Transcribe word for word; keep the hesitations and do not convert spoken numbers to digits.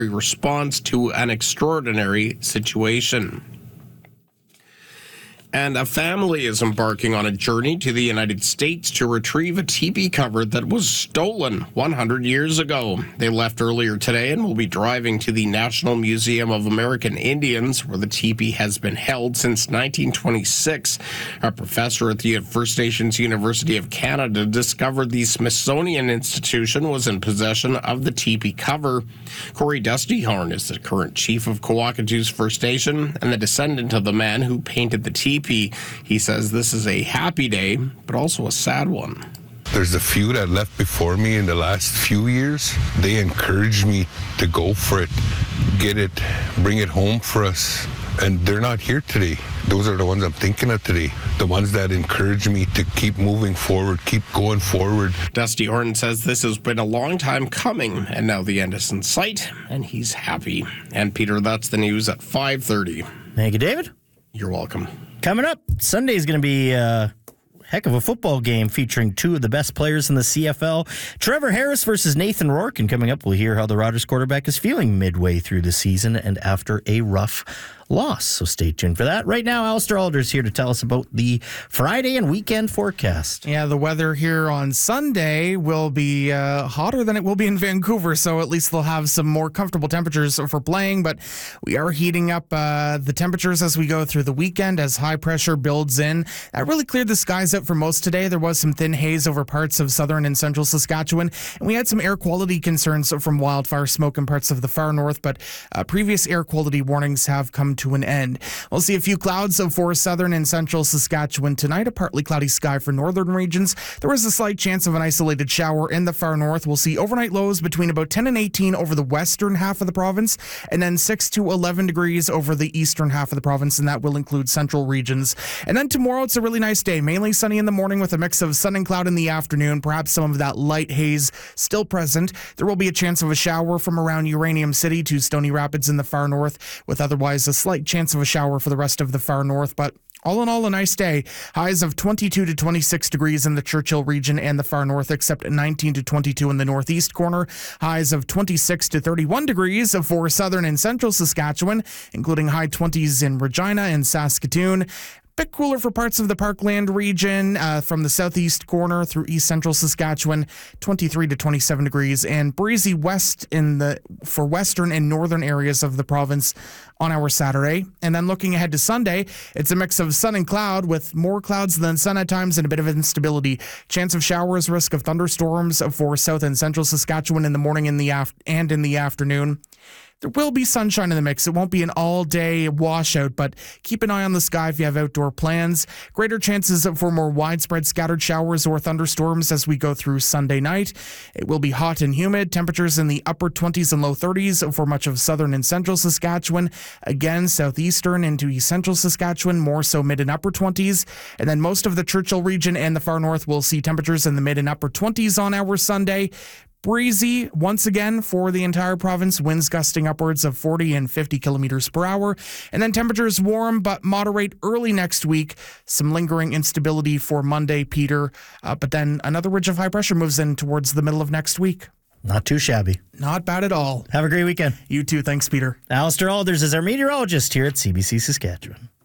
response to an extraordinary situation. And a family is embarking on a journey to the United States to retrieve a teepee cover that was stolen one hundred years ago. They left earlier today and will be driving to the National Museum of American Indians, where the teepee has been held since nineteen twenty-six. A professor at the First Nations University of Canada discovered the Smithsonian Institution was in possession of the teepee cover. Corey Dustyhorn is the current chief of Kawakatu's First Nation and the descendant of the man who painted the teepee. He says this is a happy day, but also a sad one. There's a few that left before me in the last few years. They encouraged me to go for it, get it, bring it home for us. And they're not here today. Those are the ones I'm thinking of today. The ones that encourage me to keep moving forward, keep going forward. Dustyhorn says this has been a long time coming, and now the end is in sight, and he's happy. And Peter, that's the news at five thirty. Thank you, David. You're welcome. Coming up, Sunday is going to be a heck of a football game featuring two of the best players in the C F L. Trevor Harris versus Nathan Rourke. And coming up, we'll hear how the Rogers quarterback is feeling midway through the season and after a rough loss. So stay tuned for that. Right now, Alistair Alder's here to tell us about the Friday and weekend forecast. Yeah, the weather here on Sunday will be uh, hotter than it will be in Vancouver, so at least they'll have some more comfortable temperatures for playing, but we are heating up uh, the temperatures as we go through the weekend as high pressure builds in. That really cleared the skies out for most today. There was some thin haze over parts of southern and central Saskatchewan, and we had some air quality concerns from wildfire smoke in parts of the far north, but uh, previous air quality warnings have come to an end. We'll see a few clouds for southern and central Saskatchewan tonight, a partly cloudy sky for northern regions. There is a slight chance of an isolated shower in the far north. We'll see overnight lows between about ten and eighteen over the western half of the province, and then six to eleven degrees over the eastern half of the province, and that will include central regions. And then tomorrow, it's a really nice day, mainly sunny in the morning with a mix of sun and cloud in the afternoon, perhaps some of that light haze still present. There will be a chance of a shower from around Uranium City to Stony Rapids in the far north, with otherwise a slight chance of a shower for the rest of the far north, but all in all, a nice day. Highs of twenty-two to twenty-six degrees in the Churchill region and the far north, except nineteen to twenty-two in the northeast corner. Highs of twenty-six to thirty-one degrees for southern and central Saskatchewan, including high twenties in Regina and Saskatoon. Bit cooler for parts of the Parkland region uh, from the southeast corner through east central Saskatchewan, twenty-three to twenty-seven degrees, and breezy west in the for western and northern areas of the province on our Saturday. And then looking ahead to Sunday, it's a mix of sun and cloud with more clouds than sun at times and a bit of instability. Chance of showers, risk of thunderstorms for south and central Saskatchewan in the morning and the af- and in the afternoon. There will be sunshine in the mix. It won't be an all-day washout, but keep an eye on the sky if you have outdoor plans. Greater chances for more widespread scattered showers or thunderstorms as we go through Sunday night. It will be hot and humid. Temperatures in the upper twenties and low thirties for much of southern and central Saskatchewan. Again, southeastern into east central Saskatchewan, more so mid and upper twenties. And then most of the Churchill region and the far north will see temperatures in the mid and upper twenties on our Sunday. Breezy once again for the entire province, winds gusting upwards of forty and fifty kilometers per hour. And then temperatures warm but moderate early next week. Some lingering instability for Monday, Peter. Uh, but then another ridge of high pressure moves in towards the middle of next week. Not too shabby. Not bad at all. Have a great weekend. You too. Thanks, Peter. Alistair Alders is our meteorologist here at C B C Saskatchewan.